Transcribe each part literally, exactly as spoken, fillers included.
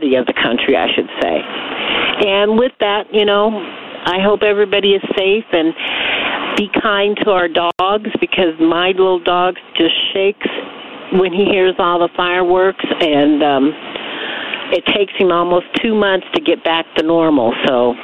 majority of the country, I should say. And with that, you know, I hope everybody is safe and be kind to our dogs, because my little dog just shakes when he hears all the fireworks, and um, it takes him almost two months to get back to normal. So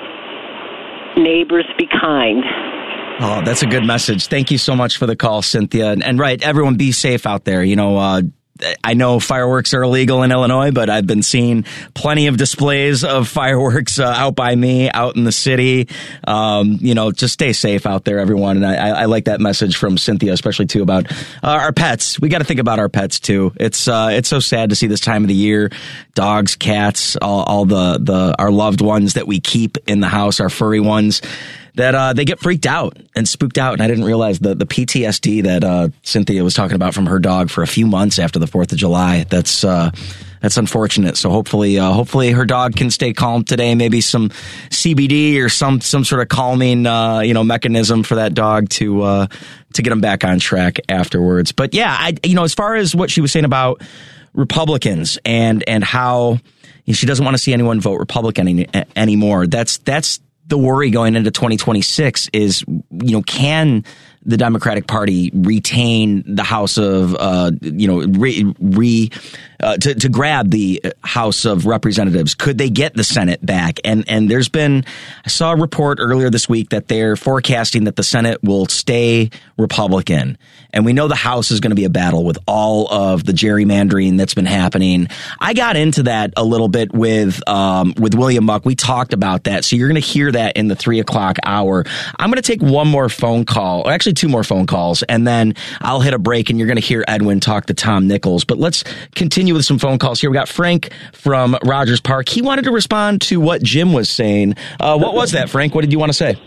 neighbors, be kind. Oh, that's a good message. Thank you so much for the call, Cynthia. And, and right, everyone be safe out there. You know, uh, I know fireworks are illegal in Illinois, but I've been seeing plenty of displays of fireworks uh, out by me, out in the city. Um, you know, just stay safe out there, everyone. And I, I like that message from Cynthia, especially too about uh, our pets. We got to think about our pets too. It's uh, it's so sad to see this time of the year, dogs, cats, all, all the the our loved ones that we keep in the house, our furry ones, that uh, they get freaked out and spooked out. And I didn't realize the, the P T S D that uh, Cynthia was talking about from her dog for a few months after the fourth of July. That's uh, that's unfortunate. So hopefully uh, hopefully her dog can stay calm today. Maybe some C B D or some some sort of calming uh, you know mechanism for that dog to uh, to get him back on track afterwards. But yeah, I you know as far as what she was saying about Republicans and and how you know, she doesn't want to see anyone vote Republican any, anymore. That's that's the worry going into twenty twenty-six is, you know, can the Democratic Party retain the House of, uh, you know, re, re uh, to, to grab the House of Representatives? Could they get the Senate back? And and there's been, I saw a report earlier this week that they're forecasting that the Senate will stay Republican. And we know the House is going to be a battle with all of the gerrymandering that's been happening. I got into that a little bit with um, with William Muck. We talked about that. So you're going to hear that in the three o'clock hour. I'm going to take one more phone call, or actually two more phone calls, and then I'll hit a break and you're going to hear Edwin talk to Tom Nichols. But let's continue with some phone calls here. We got Frank from Rogers Park. He wanted to respond to what Jim was saying. Uh, what was that, Frank? What did you want to say?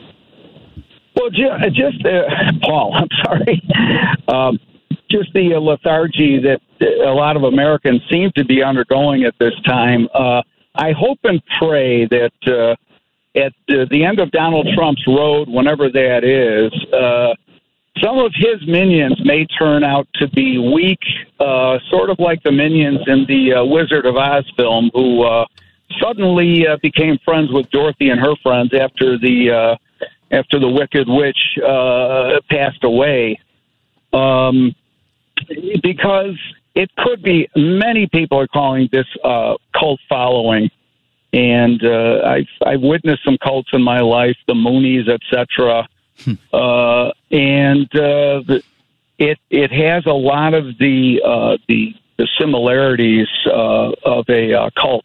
Well, just, uh, Paul, I'm sorry. Um, just the uh, lethargy that a lot of Americans seem to be undergoing at this time. Uh, I hope and pray that uh, at uh, the end of Donald Trump's road, whenever that is, uh, some of his minions may turn out to be weak, uh, sort of like the minions in the uh, Wizard of Oz film, who uh, suddenly uh, became friends with Dorothy and her friends after the... Uh, after the Wicked Witch uh, passed away, um, because it could be, many people are calling this uh, cult following, and uh, I've, I've witnessed some cults in my life, the Moonies, et cetera, hmm. uh, and uh, the, it it has a lot of the uh, the, the similarities uh, of a uh, cult,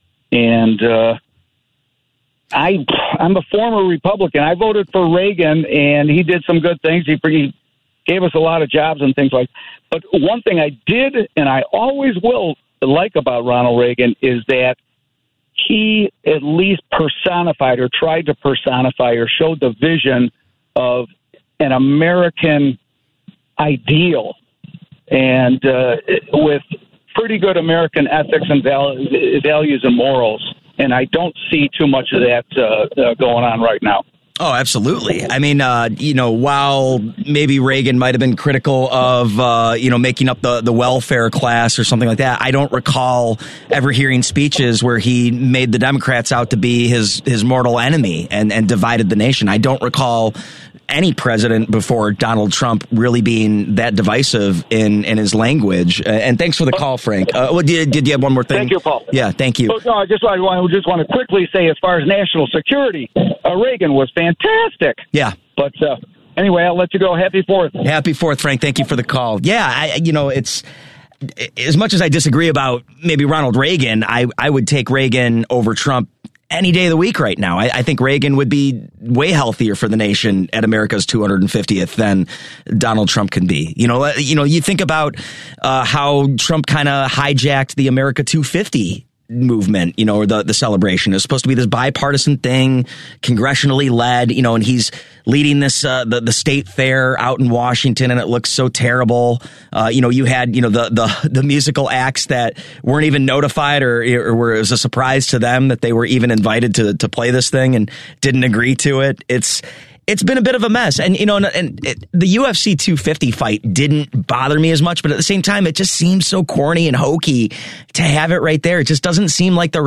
and uh, I, I'm a former Republican. I voted for Reagan, and he did some good things. He, he gave us a lot of jobs and things like that. But one thing I did, and I always will like about Ronald Reagan, is that he at least personified or tried to personify or showed the vision of an American ideal, and uh, with pretty good American ethics and val- values and morals. And I don't see too much of that uh, uh, going on right now. Oh, absolutely. I mean, uh, you know, while maybe Reagan might have been critical of, uh, you know, making up the, the welfare class or something like that, I don't recall ever hearing speeches where he made the Democrats out to be his, his mortal enemy and, and divided the nation. I don't recall any president before Donald Trump really being that divisive in, in his language. Uh, and thanks for the call, Frank. Uh, well, did, did you have one more thing? Thank you, Paul. Yeah, thank you. Oh, no, I just, I just want to quickly say, as far as national security, uh, Reagan was fantastic. Yeah. But uh, anyway, I'll let you go. Happy Fourth. Happy Fourth, Frank. Thank you for the call. Yeah, I, you know, it's... as much as I disagree about maybe Ronald Reagan, I, I would take Reagan over Trump any day of the week right now. I, I think Reagan would be way healthier for the nation at America's two hundred fiftieth than Donald Trump can be. You know, you know, you think about uh, how Trump kind of hijacked the America two fifty movement, you know, or the, the celebration. It was supposed to be this bipartisan thing, congressionally led, you know, and he's leading this, uh, the, the state fair out in Washington, and it looks so terrible. Uh, you know, you had, you know, the, the, the musical acts that weren't even notified or, or were, it was a surprise to them that they were even invited to, to play this thing and didn't agree to it. It's, It's been a bit of a mess. And, you know, and, and it, the U F C two fifty fight didn't bother me as much, but at the same time, it just seems so corny and hokey to have it right there. It just doesn't seem like the